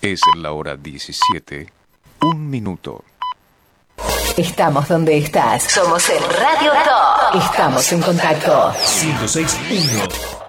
Es la hora 17, 1 minuto. Estamos donde estás. Somos el Radio Top. Estamos en contacto. 106.1